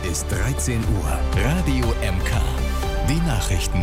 ist 13 Uhr. Radio MK. Die Nachrichten.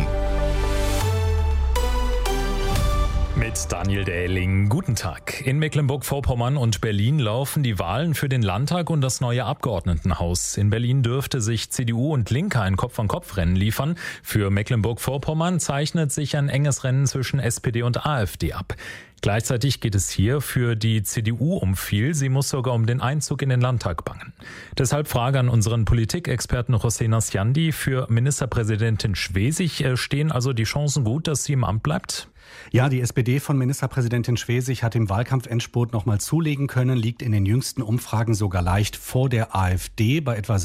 Mit Daniel Dähling. Guten Tag. In Mecklenburg-Vorpommern und Berlin laufen die Wahlen für den Landtag und das neue Abgeordnetenhaus. In Berlin dürfte sich CDU und Linke ein Kopf-an-Kopf-Rennen liefern. Für Mecklenburg-Vorpommern zeichnet sich ein enges Rennen zwischen SPD und AfD ab. Gleichzeitig geht es hier für die CDU um viel. Sie muss sogar um den Einzug in den Landtag bangen. Deshalb Frage an unseren Politikexperten José Nasciandi. Für Ministerpräsidentin Schwesig stehen also die Chancen gut, dass sie im Amt bleibt? Ja, die SPD von Ministerpräsidentin Schwesig hat im Wahlkampfendspurt nochmal zulegen können, liegt in den jüngsten Umfragen sogar leicht vor der AfD bei etwa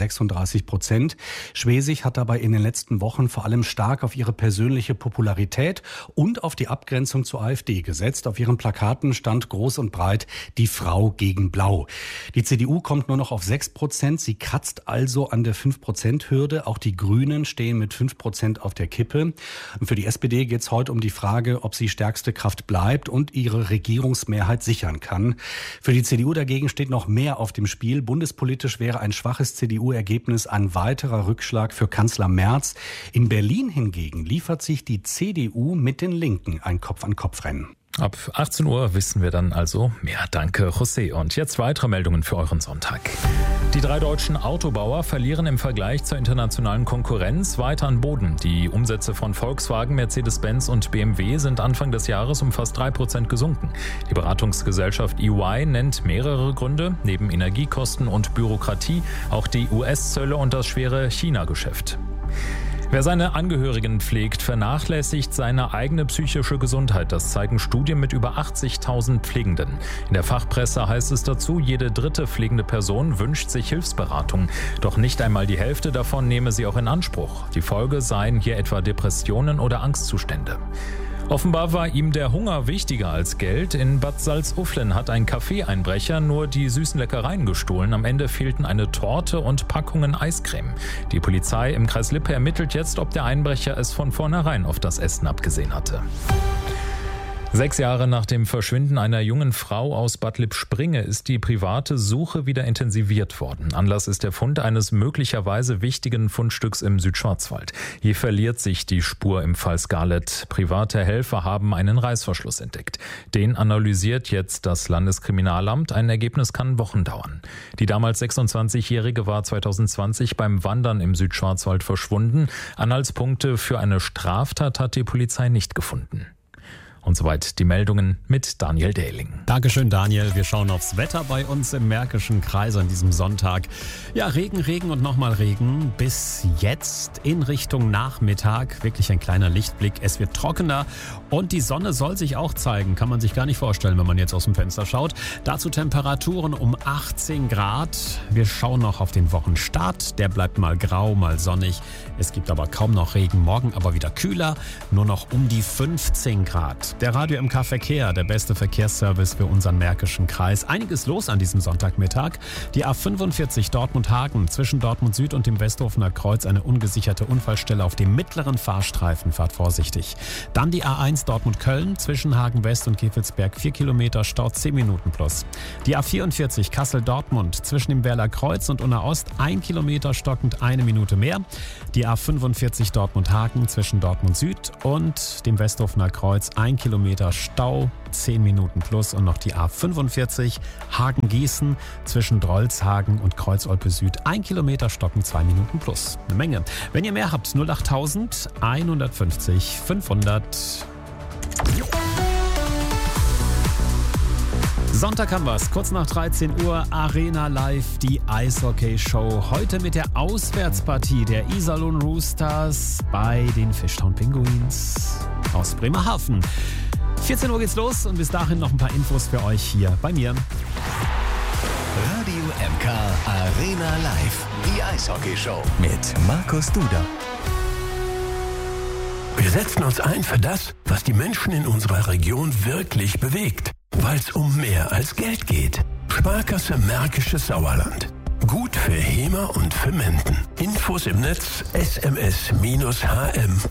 36%. Schwesig hat dabei in den letzten Wochen vor allem stark auf ihre persönliche Popularität und auf die Abgrenzung zur AfD gesetzt. Auf ihren Plakaten stand groß und breit die Frau gegen Blau. Die CDU kommt nur noch auf 6%. Sie kratzt also an der 5%-Hürde. Auch die Grünen stehen mit 5% auf der Kippe. Und für die SPD geht es heute um die Frage, ob sie stärkste Kraft bleibt und ihre Regierungsmehrheit sichern kann. Für die CDU dagegen steht noch mehr auf dem Spiel. Bundespolitisch wäre ein schwaches CDU-Ergebnis ein weiterer Rückschlag für Kanzler Merz. In Berlin hingegen liefert sich die CDU mit den Linken ein Kopf-an-Kopf-Rennen. Ab 18 Uhr wissen wir dann also mehr. Danke, José. Und jetzt weitere Meldungen für euren Sonntag. Die 3 deutschen Autobauer verlieren im Vergleich zur internationalen Konkurrenz weiter an Boden. Die Umsätze von Volkswagen, Mercedes-Benz und BMW sind Anfang des Jahres um fast 3% gesunken. Die Beratungsgesellschaft EY nennt mehrere Gründe, neben Energiekosten und Bürokratie auch die US-Zölle und das schwere China-Geschäft. Wer seine Angehörigen pflegt, vernachlässigt seine eigene psychische Gesundheit. Das zeigen Studien mit über 80.000 Pflegenden. In der Fachpresse heißt es dazu, jede dritte pflegende Person wünscht sich Hilfsberatung. Doch nicht einmal die Hälfte davon nehme sie auch in Anspruch. Die Folge seien hier etwa Depressionen oder Angstzustände. Offenbar war ihm der Hunger wichtiger als Geld. In Bad Salzuflen hat ein Kaffeeeinbrecher nur die süßen Leckereien gestohlen. Am Ende fehlten eine Torte und Packungen Eiscreme. Die Polizei im Kreis Lippe ermittelt jetzt, ob der Einbrecher es von vornherein auf das Essen abgesehen hatte. 6 Jahre nach dem Verschwinden einer jungen Frau aus Bad Lippspringe ist die private Suche wieder intensiviert worden. Anlass ist der Fund eines möglicherweise wichtigen Fundstücks im Südschwarzwald. Hier verliert sich die Spur im Fall Scarlett. Private Helfer haben einen Reißverschluss entdeckt. Den analysiert jetzt das Landeskriminalamt. Ein Ergebnis kann Wochen dauern. Die damals 26-Jährige war 2020 beim Wandern im Südschwarzwald verschwunden. Anhaltspunkte für eine Straftat hat die Polizei nicht gefunden. Und soweit die Meldungen mit Daniel Dähling. Dankeschön, Daniel. Wir schauen aufs Wetter bei uns im Märkischen Kreis an diesem Sonntag. Ja, Regen und nochmal Regen. Bis jetzt in Richtung Nachmittag. Wirklich ein kleiner Lichtblick. Es wird trockener und die Sonne soll sich auch zeigen. Kann man sich gar nicht vorstellen, wenn man jetzt aus dem Fenster schaut. Dazu Temperaturen um 18 Grad. Wir schauen noch auf den Wochenstart. Der bleibt mal grau, mal sonnig. Es gibt aber kaum noch Regen. Morgen aber wieder kühler. Nur noch um die 15 Grad. Der Radio MK Verkehr, der beste Verkehrsservice für unseren Märkischen Kreis. Einiges los an diesem Sonntagmittag. Die A45 Dortmund-Hagen zwischen Dortmund Süd und dem Westhofener Kreuz eine ungesicherte Unfallstelle auf dem mittleren Fahrstreifen. Fahrt vorsichtig. Dann die A1 Dortmund-Köln zwischen Hagen West und Kevelsberg 4 Kilometer, Stau 10 Minuten plus. Die A44 Kassel-Dortmund zwischen dem Werler Kreuz und Unna Ost 1 Kilometer stockend 1 Minute mehr. Die A45 Dortmund-Hagen zwischen Dortmund Süd und dem Westhofener Kreuz 1 Kilometer Stau, 10 Minuten plus und noch die A45 Hagen-Gießen zwischen Drolshagen und Kreuz-Olpe Süd 1 Kilometer Stocken, 2 Minuten plus. Eine Menge. Wenn ihr mehr habt, 08000 150 500. Sonntag haben wir's. Kurz nach 13 Uhr Arena Live, die Eishockey-Show. Heute mit der Auswärtspartie der Iserlohn Roosters bei den Fishtown Pinguins aus Bremerhaven. 14 Uhr geht's los und bis dahin noch ein paar Infos für euch hier bei mir. Radio MK Arena Live, die Eishockey-Show mit Markus Duda. Wir setzen uns ein für das, was die Menschen in unserer Region wirklich bewegt, weil es um mehr als Geld geht. Sparkasse Märkisches Sauerland. Gut für Hemer und für Menden. Infos im Netz sms-hm.de.